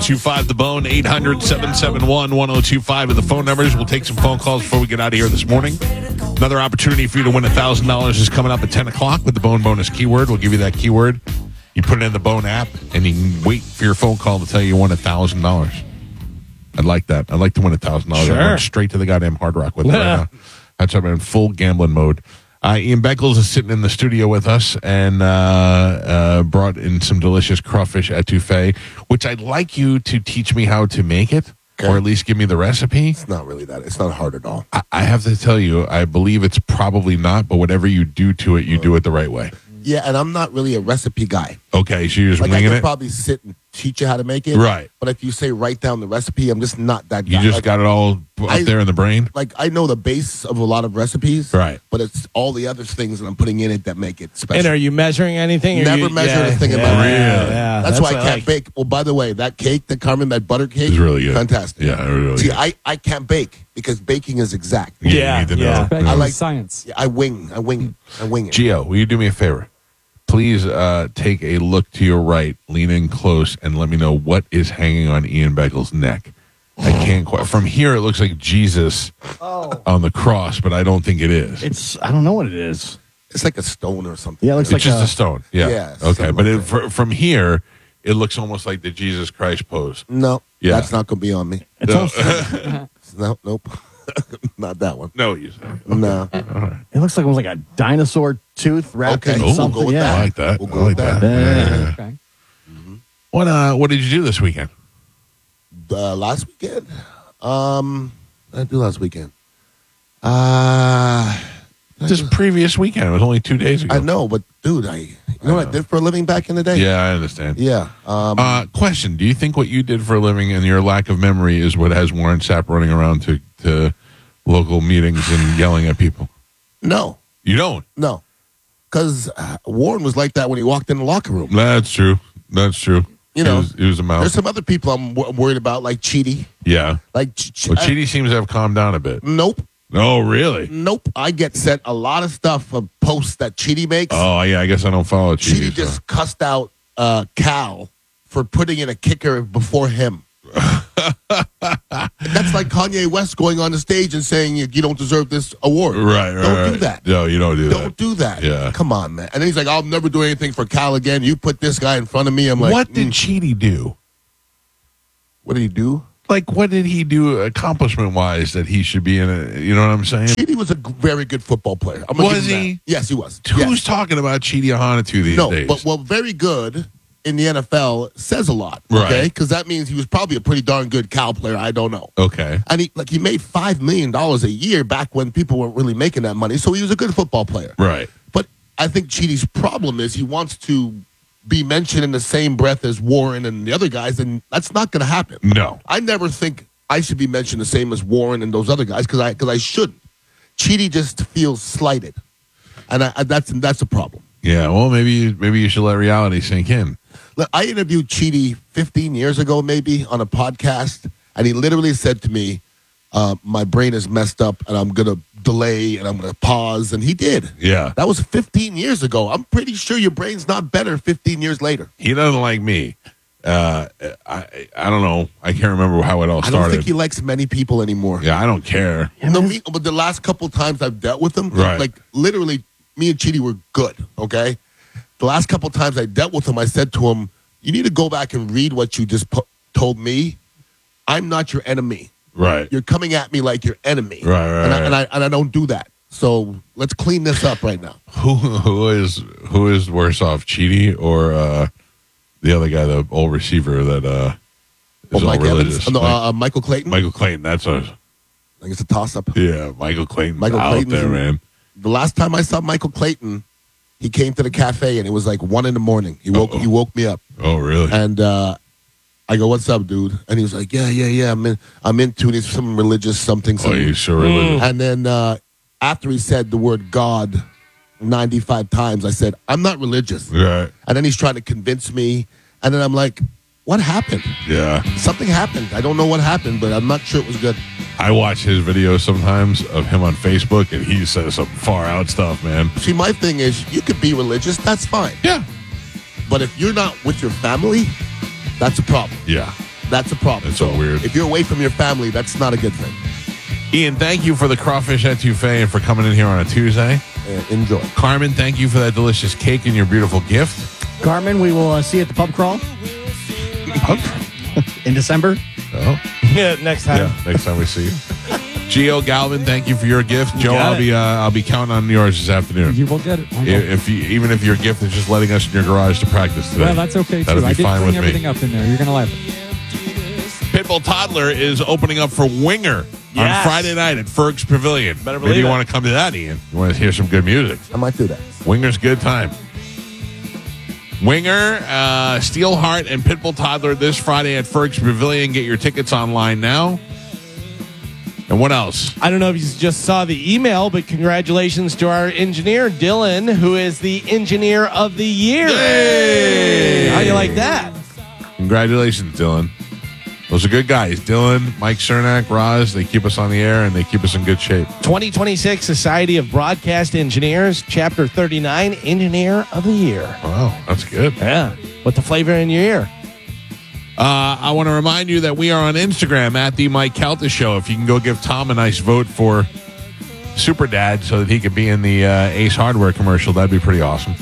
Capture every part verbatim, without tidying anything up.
two five The Bone, eight hundred, seven seven one, one oh two five are the phone numbers. We'll take some phone calls before we get out of here this morning. Another opportunity for you to win one thousand dollars is coming up at ten o'clock with the Bone bonus keyword. We'll give you that keyword. You put it in the Bone app, and you can wait for your phone call to tell you you won one thousand dollars. I'd like that. I'd like to win one thousand dollars. Sure. I went straight to the goddamn Hard Rock with it right now. That's why I'm in full gambling mode. Uh, Ian Beckles is sitting in the studio with us and uh, uh, brought in some delicious crawfish etouffee, which I'd like you to teach me how to make it, okay. or at least give me the recipe. It's not really that. It's not hard at all. I, I have to tell you, I believe it's probably not, but whatever you do to it, you do it the right way. Yeah, and I'm not really a recipe guy. Okay, so you're just Like I winging can it? probably sit and teach you how to make it. Right. But if you say write down the recipe, I'm just not that You guy. just like, got it all up I- there in the brain? like I know the base of a lot of recipes. Right. But it's all the other things that I'm putting in it that make it special. And are you measuring anything? Or Never you, measured yeah, a thing in yeah, my life. yeah, Really? yeah, That's, why I what can't like. bake. Well, by the way, that cake, the Carmen, that butter cake, It's really good. fantastic. Yeah, really See, good. I, I can't bake because baking is exact. Yeah, you Yeah, need to yeah. know. Back I to like- science. I wing, I wing, I wing it. Gio, will you do me a favor? Please uh, take a look to your right, lean in close, and let me know what is hanging on Ian Beckles' neck. I can't quite. From here, it looks like Jesus on the cross, but I don't think it is. It's, I don't know what it is. It's like a stone or something. Yeah, it looks It's like just a, a stone. Yeah. Yeah, okay, something but like it, that. fr- from here, it looks almost like the Jesus Christ pose. No, Yeah. that's not going to be on me. It's No. almost, No, nope. Not that one. No, you say. No. it looks like almost like a dinosaur tooth wrapped Okay. in Ooh, we'll something. go with yeah. I like that. We'll I go like with that. that. Yeah. Okay. What uh? What did you do this weekend? Uh, last weekend? Um, what did I do last weekend? Uh, This previous weekend. It was only two days ago. I know, but dude, I you know what I did for a living back in the day? Yeah, I understand. Yeah. Um, Uh, question: do you think what you did for a living and your lack of memory is what has Warren Sapp running around to, to local meetings and yelling at people? no, You don't. no. Because uh, Warren was like that when he walked in the locker room. That's true. That's true. You he know, was, he was a There's mouse. some other people I'm w- worried about, like Cheaty. Yeah. Like, Ch- Ch- Well, uh, Chidi seems to have calmed down a bit. nope, Oh, really? nope. I get sent a lot of stuff of posts that Cheaty makes. Oh, yeah. I guess I don't follow Cheaty Chidi. so- just cussed out uh, Cal for putting in a kicker before him. That's like Kanye West going on the stage and saying you, you don't deserve this award. Right, right. Don't right. do that. No, you don't do that. Don't do that. Yeah. Come on, man. And then he's like, I'll never do anything for Cal again. You put this guy in front of me. I'm like, what did mm, Chidi do? what did he do? Like, what did he do accomplishment-wise that he should be in a, you know what I'm saying? Cheaty was a g- very good football player. I'm gonna Was give him he? that. Yes, he was. Who's Yes. talking about Chidi Ahanatu these No, days? but well, very good in the N F L says a lot. Okay, Right. because that means he was probably a pretty darn good Cal player. I don't know. okay. And he like he made five million dollars a year back when people weren't really making that money. So he was a good football player. Right. But I think Cheaty's problem is he wants to be mentioned in the same breath as Warren and the other guys, and that's not going to happen. No. I never think I should be mentioned the same as Warren and those other guys because I because I shouldn't. Cheaty just feels slighted, and I, I, that's that's a problem. Yeah, well, maybe you, maybe you should let reality sink in. Look, I interviewed Cheaty fifteen years ago, maybe, on a podcast, and he literally said to me, uh, my brain is messed up, and I'm going to delay, and I'm going to pause, and he did. Yeah. That was fifteen years ago. I'm pretty sure your brain's not better fifteen years later. He doesn't like me. Uh, I I don't know. I can't remember how it all I started. don't think he likes many people anymore. yeah, I don't care. No, me, but the last couple times I've dealt with him, Right. like literally, me and Cheaty were good, okay? The last couple times I dealt with him, I said to him, you need to go back and read what you just po- told me. I'm not your enemy. Right. You're coming at me like your enemy. Right, right, and, I, right. and, I, and I don't do that. So let's clean this up right now. Who who is who is worse off, Chidi or uh, the other guy, the old receiver that uh, is Oh, all Mike religious? Evans? Oh, no, Mike- uh, uh, Michael Clayton? Michael Clayton. That's a I think it's a toss-up. yeah. Michael Clayton. Michael out Clayton's there, in- man. The last time I saw Michael Clayton, he came to the cafe, and it was like one in the morning. He woke, Uh-oh. he woke me up. Oh, really? And uh, I go, "What's up, dude?" And he was like, "Yeah, yeah, yeah. I'm in, I'm into it. It's some religious something." oh, something. you sure religious? And then uh, after he said the word God ninety-five times, I said, "I'm not religious." Right. And then he's trying to convince me, and then I'm like, "What happened? Yeah. Something happened. I don't know what happened, but I'm not sure it was good." I watch his videos sometimes of him on Facebook, and he says some far out stuff, man. See, my thing is, you could be religious. That's fine. Yeah. But if you're not with your family, that's a problem. Yeah. That's a problem. That's so weird. If you're away from your family, that's not a good thing. Ian, thank you for the crawfish etouffee and for coming in here on a Tuesday. Uh, enjoy. Carmen, thank you for that delicious cake and your beautiful gift. Carmen, we will uh, see you at the pub crawl in December. Oh. Yeah, next time. Yeah, next time we see you. Gio Galvin, thank you for your gift. Joe, got I'll it. be uh, I'll be counting on yours this afternoon. You will get it. I know. If, if you, even if your gift is just letting us in your garage to practice today. Well, that's okay, That'll too. be I did fine bring with everything me. up in there. You're going to laugh. Pitbull Toddler is opening up for Winger on Yes. Friday night at Ferg's Pavilion. Better Maybe believe you it. want to come to that, Ian. You want to hear some good music. I might do that. Winger's good time. Winger, uh, Steelheart, and Pitbull Toddler this Friday at Ferg's Pavilion. Get your tickets online now. And what else? I don't know if you just saw the email, but congratulations to our engineer, Dylan, who is the Engineer of the Year. Yay! How do you like that? Congratulations, Dylan. Those are good guys. Dylan, Mike Cernak, Roz, they keep us on the air and they keep us in good shape. twenty twenty-six Society of Broadcast Engineers, Chapter thirty-nine, Engineer of the Year. Wow, that's good. Yeah. What the flavor in your ear? Uh, I want to remind you that we are on Instagram at the Mike Calta Show. If you can go give Tom a nice vote for Super Dad so that he could be in the uh, Ace Hardware commercial, that'd be pretty awesome.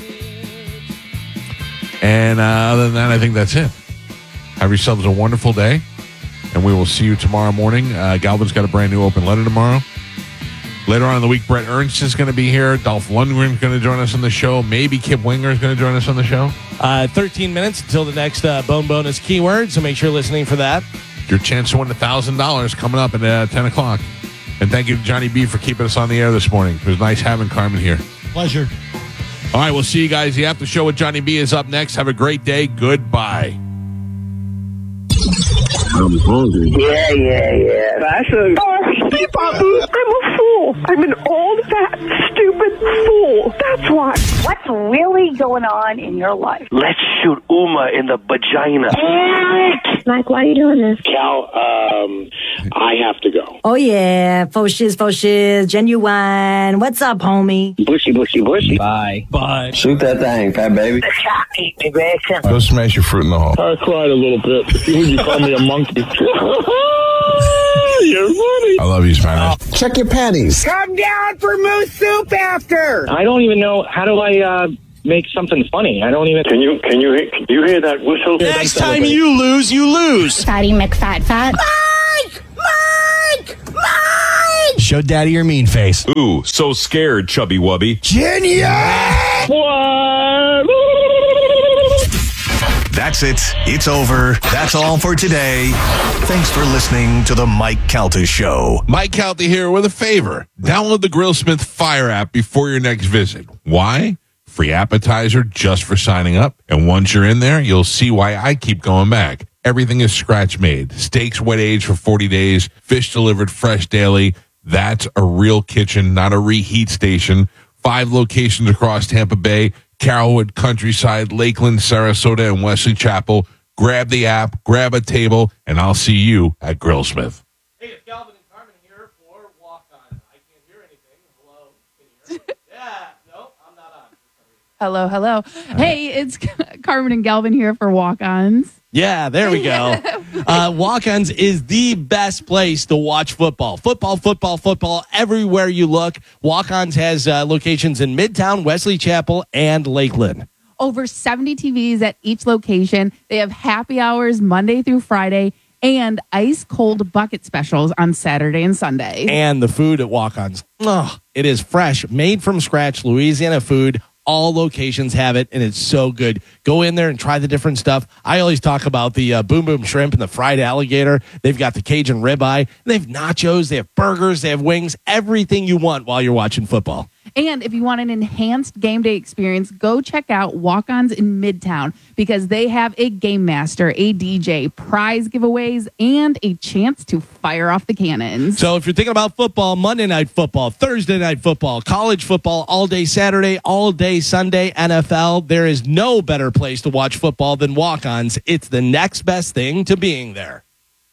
And uh, other than that, I think that's it. Have yourselves a wonderful day, and we will see you tomorrow morning. Uh, Galvin's got a brand new open letter tomorrow. Later on in the week, Brett Ernst is going to be here. Dolph Lundgren is going to join us on the show. Maybe Kip Winger is going to join us on the show. Uh, thirteen minutes until the next uh, Bone Bonus keyword, so make sure you're listening for that. Your chance to win one thousand dollars coming up at uh, ten o'clock. And thank you to Johnny B for keeping us on the air this morning. It was nice having Carmen here. Pleasure. All right, we'll see you guys. The after show with Johnny B is up next. Have a great day. Goodbye. I'm hungry. Yeah, yeah, yeah. That's a... Oh, Steve Babu, I'm a fool. I'm an old, fat, stupid fool. That's why. What's really going on in your life? Let's shoot Uma in the vagina. Mike, why are you doing this? Cal, um, I have to go. Oh, yeah. Faux shiz, faux shiz, genuine. What's up, homie? Bushy, bushy, bushy. Bye. Bye. Shoot that thing, fat baby. Go smash your fruit in the hole. I cried a little bit. You call me a monkey. You're funny. I love you, Spanish. Check your panties. Come down for moose soup after. I don't even know, how do I uh, make something funny? I don't even... Can you, can you, can you hear that whistle? Next time you lose, you lose. Fatty McFat Fat. Mike! Mike! Mike! Show daddy your mean face. Ooh, so scared, chubby wubby. What? That's it. It's over. That's all for today. Thanks for listening to the Mike Calta Show. Mike Calta here with a favor. Download the Grillsmith Fire app before your next visit. Why? Free appetizer just for signing up. And once you're in there, you'll see why I keep going back. Everything is scratch made. Steaks wet aged for forty days. Fish delivered fresh daily. That's a real kitchen, not a reheat station. Five locations across Tampa Bay, Carrollwood, Countryside, Lakeland, Sarasota, and Wesley Chapel. Grab the app, grab a table, and I'll see you at Grillsmith. Hey, it's Galvin and Carmen here for Walk On. I can't hear anything. Hello? Can you hear me? Yeah. Nope, I'm not on. Hello, hello. Hey, it's Carmen and Galvin here for Walk-Ons. Yeah, there we go. uh, Walk-Ons is the best place to watch football. Football, football, football, everywhere you look. Walk-Ons has uh, locations in Midtown, Wesley Chapel, and Lakeland. Over seventy T Vs at each location. They have happy hours Monday through Friday and ice cold bucket specials on Saturday and Sunday. And the food at Walk-Ons. Oh, it is fresh, made from scratch, Louisiana food. All locations have it, and it's so good. Go in there and try the different stuff. I always talk about the uh, Boom Boom Shrimp and the fried alligator. They've got the Cajun ribeye. They have nachos. They have burgers. They have wings. Everything you want while you're watching football. And if you want an enhanced game day experience, go check out Walk-Ons in Midtown because they have a game master, a D J, prize giveaways, and a chance to fire off the cannons. So if you're thinking about football, Monday night football, Thursday night football, college football, all day Saturday, all day Sunday, N F L, there is no better place to watch football than Walk-Ons. It's the next best thing to being there.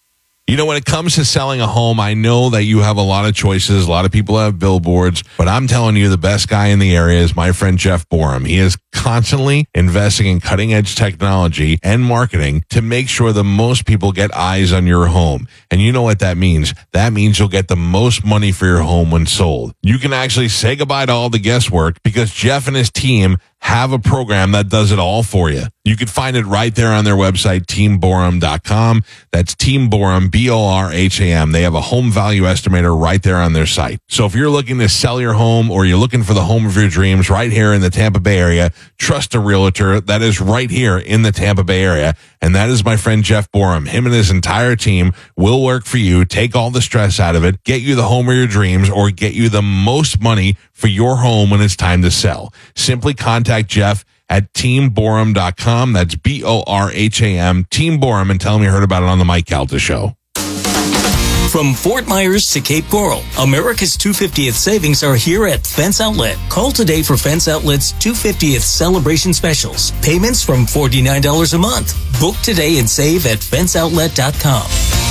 You know, when it comes to selling a home, I know that you have a lot of choices. A lot of people have billboards, but I'm telling you, the best guy in the area is my friend Jeff Borum. He is constantly investing in cutting edge technology and marketing to make sure the most people get eyes on your home. And you know what that means? That means you'll get the most money for your home when sold. You can actually say goodbye to all the guesswork because Jeff and his team have a program that does it all for you. You can find it right there on their website, team borum dot com. That's Team Borum, B O R H A M. They have a home value estimator right there on their site. So if you're looking to sell your home or you're looking for the home of your dreams right here in the Tampa Bay area, trust a realtor that is right here in the Tampa Bay area. And that is my friend Jeff Borum. Him and his entire team will work for you, take all the stress out of it, get you the home of your dreams, or get you the most money for your home when it's time to sell. Simply contact Jeff at team borum dot com. That's B O R H A M, Team Borum, and tell him you heard about it on the Mike Calta Show. From Fort Myers to Cape Coral, America's two hundred fiftieth savings are here at Fence Outlet. Call today for Fence Outlet's two hundred fiftieth celebration specials. Payments from forty-nine dollars a month. Book today and save at fence outlet dot com.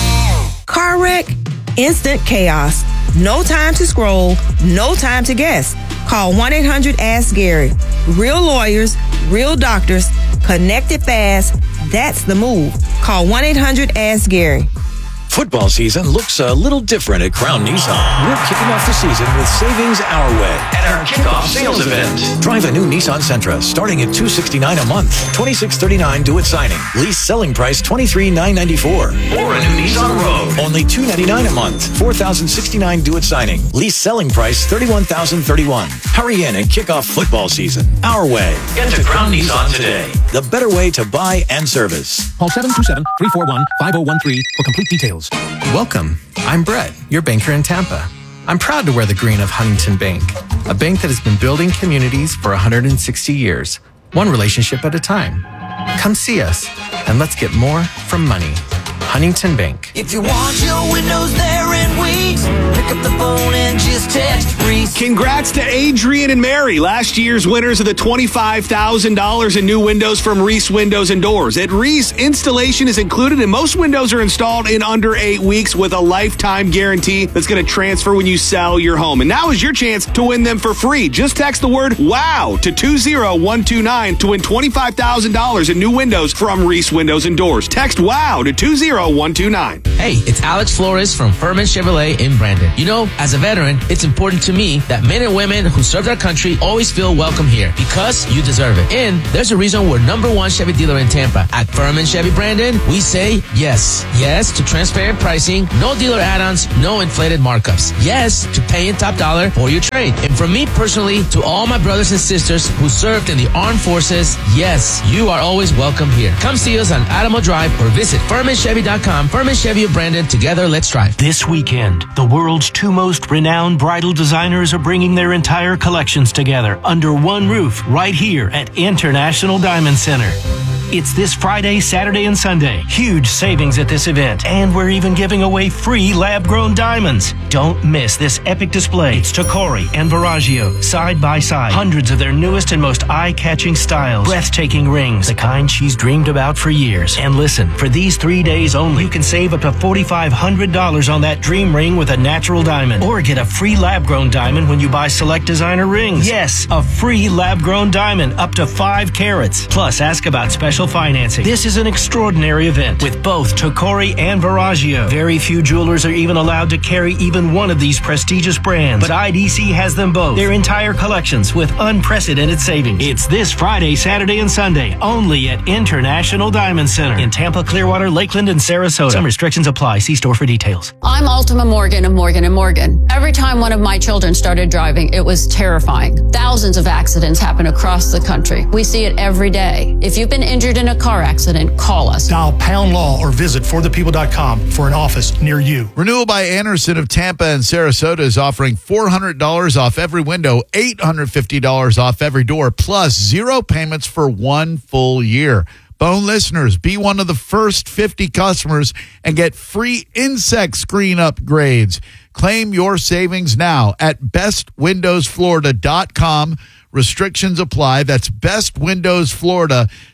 Car wreck? Instant chaos. No time to scroll. No time to guess. Call one eight hundred ask Gary. Real lawyers, real doctors, connected fast. That's the move. Call one eight hundred ask Gary. Football season looks a little different at Crown Nissan. We're kicking off the season with savings our way at our kickoff sales event. Drive a new Nissan Sentra starting at two hundred sixty-nine dollars a month, twenty-six thirty-nine due at signing. Lease selling price twenty-three thousand nine hundred ninety-four dollars. Or a new Nissan Rogue, only two hundred ninety-nine dollars a month, four thousand sixty-nine dollars due at signing. Lease selling price thirty-one thousand thirty-one dollars. Hurry in and kick off football season our way. Get to Crown Nissan today. The better way to buy and service. Call seven two seven, three four one, five oh one three for complete details. Welcome. I'm Brett, your banker in Tampa. I'm proud to wear the green of Huntington Bank, a bank that has been building communities for one hundred sixty years, one relationship at a time. Come see us, and let's get more from money. Huntington Bank. If you want your windows there in weeks, pick up the phone and just text Reese. Congrats to Adrian and Mary, last year's winners of the twenty-five thousand dollars in new windows from Reese Windows and Doors. At Reese, installation is included, and most windows are installed in under eight weeks with a lifetime guarantee that's going to transfer when you sell your home. And now is your chance to win them for free. Just text the word WOW to two zero one two nine to win twenty-five thousand dollars in new windows from Reese Windows and Doors. Text WOW to two zero one two nine. Hey, it's Alex Flores from Furman Chevrolet in Brandon. You know, as a veteran, it's important to me that men and women who served our country always feel welcome here because you deserve it. And there's a reason we're number one Chevy dealer in Tampa. At Furman Chevy Brandon, we say yes. Yes to transparent pricing, no dealer add-ons, no inflated markups. Yes to paying top dollar for your trade. And from me personally to all my brothers and sisters who served in the armed forces, yes, you are always welcome here. Come see us on Adamo Drive or visit Furman Chevy dot com. Furman Chevy of Brandon. Together, let's drive. This weekend, the world's two most renowned bridal designers are bringing their entire collections together under one roof right here at International Diamond Center. It's this Friday, Saturday, and Sunday. Huge savings at this event. And we're even giving away free lab-grown diamonds. Don't miss this epic display. It's Tacori and Verragio, side by side. Hundreds of their newest and most eye-catching styles. Breathtaking rings, the kind she's dreamed about for years. And listen, for these three days only, you can save up to four thousand five hundred dollars on that dream ring with a natural diamond. Or get a free lab-grown diamond when you buy select designer rings. Yes, a free lab-grown diamond up to five carats. Plus, ask about special financing. This is an extraordinary event with both Tacori and Verragio. Very few jewelers are even allowed to carry even one of these prestigious brands, but I D C has them both. Their entire collections with unprecedented savings. It's this Friday, Saturday, and Sunday only at International Diamond Center in Tampa, Clearwater, Lakeland, and Sarasota. Some restrictions apply. See store for details. I'm Ultima Morgan of Morgan and Morgan. Every time one of my children started driving, it was terrifying. Thousands of accidents happen across the country. We see it every day. If you've been injured in a car accident, call us. Dial Pound Law or visit for the people dot com for an office near you. Renewal by Anderson of Tampa and Sarasota is offering four hundred dollars off every window, eight hundred fifty dollars off every door, plus zero payments for one full year. Bone listeners, be one of the first fifty customers and get free insect screen upgrades. Claim your savings now at best windows florida dot com. Restrictions apply. That's best windows florida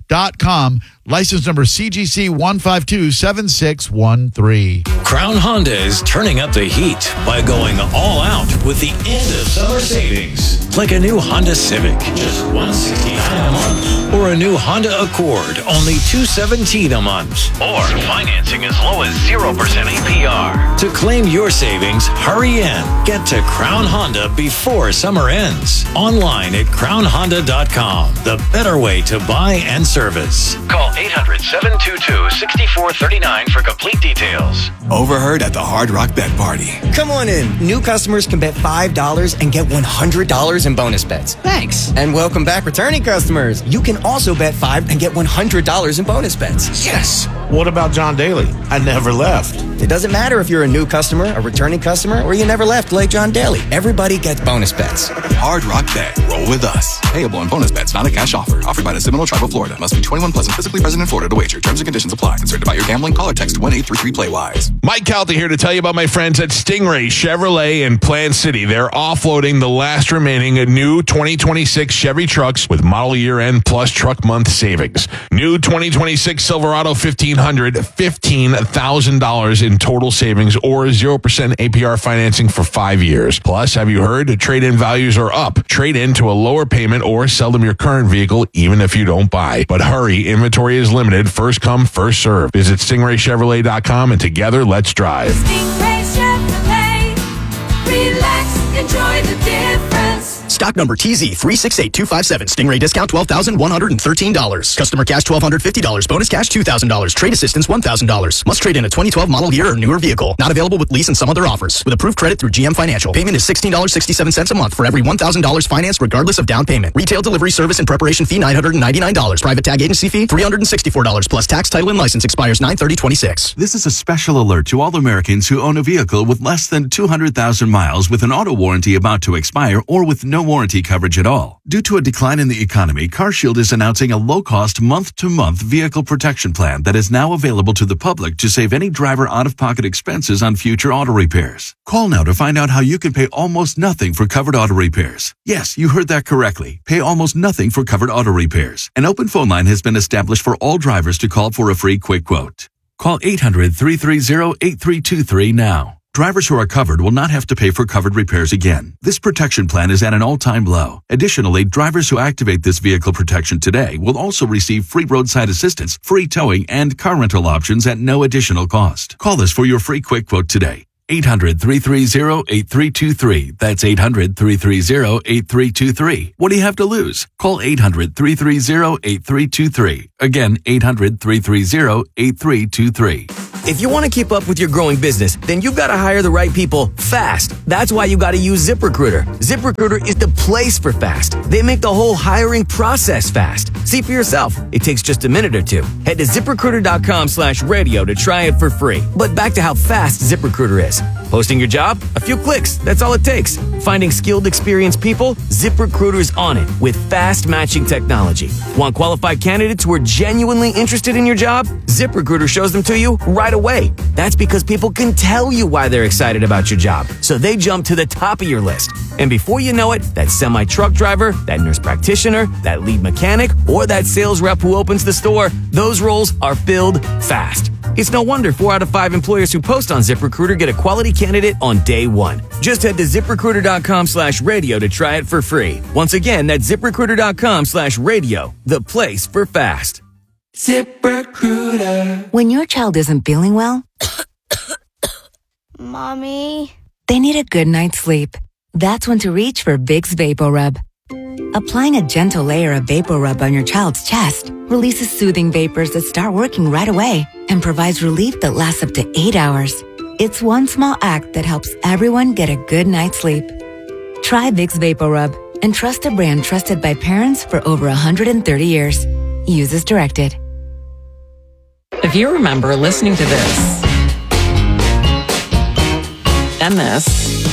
dot com. License number C G C one five two seven six one three. Crown Honda is turning up the heat by going all out with the end of summer savings. Like a new Honda Civic, just one hundred sixty-nine dollars a month. Or a new Honda Accord, only two hundred seventeen dollars a month. Or financing as low as zero percent A P R. To claim your savings, hurry in. Get to Crown Honda before summer ends. Online at crown honda dot com. The better way to buy and service. Call eight hundred, seven two two, six four three nine for complete details. Overheard at the Hard Rock Bet Party. Come on in. New customers can bet five dollars and get one hundred dollars in bonus bets. Thanks. And welcome back, returning customers. You can also bet five and get one hundred dollars in bonus bets. Yes. What about John Daly? I never left. It doesn't matter if you're a new customer, a returning customer, or you never left like John Daly. Everybody gets bonus bets. Hard Rock Bet. Roll with us. Payable on bonus bets, not a cash offer. Offered by the Seminole Tribe of Florida. Must be twenty-one plus and physically present in Florida to wager. Terms and conditions apply. Concerned about your gambling? Call or text one eight three three play wise. Mike Calta here to tell you about my friends at Stingray Chevrolet in Plant City. They're offloading the last remaining new twenty twenty-six Chevy trucks with model year end plus truck month savings. New twenty twenty-six Silverado fifteen hundred, fifteen thousand dollars in total savings or zero percent A P R financing for five years. Plus, have you heard? Trade-in values are up. Trade in to a lower payment or sell them your current vehicle even if you don't buy. But hurry, inventory is limited. First come, first serve. Visit stingray chevrolet dot com and together, let's drive. Stingray Chevrolet. Relax, enjoy the difference. Stock number T Z three six eight two five seven. Stingray discount twelve thousand one hundred thirteen dollars. Customer cash twelve hundred fifty dollars. Bonus cash two thousand dollars. Trade assistance one thousand dollars. Must trade in a twenty twelve model year or newer vehicle. Not available with lease and some other offers. With approved credit through G M Financial. Payment is sixteen dollars and sixty-seven cents a month for every one thousand dollars financed regardless of down payment. Retail delivery service and preparation fee nine hundred ninety-nine dollars. Private tag agency fee three hundred sixty-four dollars plus tax, title, and license expires nine thirty twenty-six. This is a special alert to all Americans who own a vehicle with less than two hundred thousand miles with an auto warranty about to expire or with no warranty coverage at all. Due to a decline in the economy, CarShield is announcing a low-cost month-to-month vehicle protection plan that is now available to the public to save any driver out-of-pocket expenses on future auto repairs. Call now to find out how you can pay almost nothing for covered auto repairs. Yes, you heard that correctly. Pay almost nothing for covered auto repairs. An open phone line has been established for all drivers to call for a free quick quote. Call eight hundred, three three zero, eight three two three now. Drivers who are covered will not have to pay for covered repairs again. This protection plan is at an all-time low. Additionally, drivers who activate this vehicle protection today will also receive free roadside assistance, free towing, and car rental options at no additional cost. Call us for your free quick quote today. eight hundred, three three zero, eight three two three. That's eight hundred, three three zero, eight three two three. What do you have to lose? Call eight hundred, three three zero, eight three two three. Again, eight hundred, three three zero, eight three two three. If you want to keep up with your growing business, then you've got to hire the right people fast. That's why you got to use ZipRecruiter. ZipRecruiter is the place for fast. They make the whole hiring process fast. See for yourself. It takes just a minute or two. Head to ZipRecruiter.com slash radio to try it for free. But back to how fast ZipRecruiter is. Posting your job? A few clicks. That's all it takes. Finding skilled, experienced people? ZipRecruiter's on it with fast matching technology. Want qualified candidates who are genuinely interested in your job? ZipRecruiter shows them to you right away. That's because people can tell you why they're excited about your job. So they jump to the top of your list. And before you know it, that semi-truck driver, that nurse practitioner, that lead mechanic, or that sales rep who opens the store, those roles are filled fast. It's no wonder four out of five employers who post on ZipRecruiter get a quality candidate on day one. Just head to ZipRecruiter.com slash radio to try it for free. Once again, that's ZipRecruiter.com slash radio, the place for fast. ZipRecruiter. When your child isn't feeling well, Mommy, they need a good night's sleep. That's when to reach for Vicks VapoRub. Applying a gentle layer of VapoRub on your child's chest releases soothing vapors that start working right away and provides relief that lasts up to eight hours. It's one small act that helps everyone get a good night's sleep. Try Vicks VapoRub and trust a brand trusted by parents for over one hundred thirty years. Use as directed. If you remember listening to this and this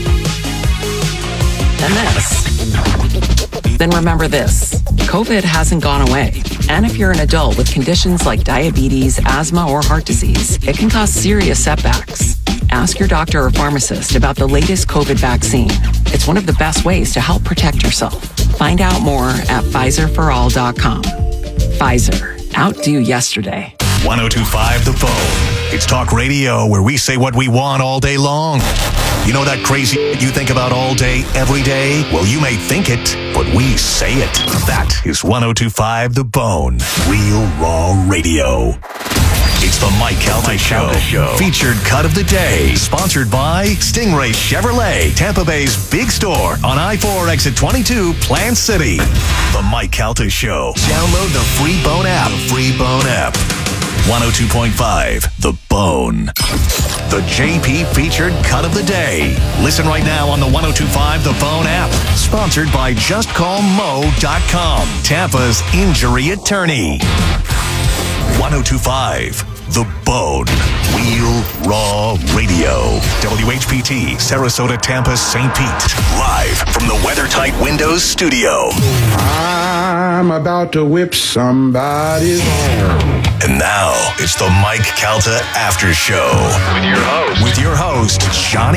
and this, then remember this. COVID hasn't gone away. And if you're an adult with conditions like diabetes, asthma, or heart disease, it can cause serious setbacks. Ask your doctor or pharmacist about the latest COVID vaccine. It's one of the best ways to help protect yourself. Find out more at Pfizer for all dot com. Pfizer. Outdo yesterday. one oh two point five The Phone. It's talk radio where we say what we want all day long. You know that crazy you think about all day, every day? Well, you may think it, but we say it. That is one oh two point five The Bone. Real raw radio. It's the Mike Calta Show. Show. Featured cut of the day. Sponsored by Stingray Chevrolet, Tampa Bay's big store on I four exit twenty-two, Plant City. The Mike Calta Show. Download the free Bone app. The free Bone app. one oh two point five The Bone. The J P featured cut of the day. Listen right now on the one oh two point five The Bone app. Sponsored by just call mo dot com, Tampa's injury attorney. one oh two point five The Bone. Real raw radio. W H P T, Sarasota, Tampa, Saint Pete. Live from the WeatherTight Windows studio. I'm about to whip somebody's arm. And now, it's the Mike Calta After Show. With your host. With your host, Johnny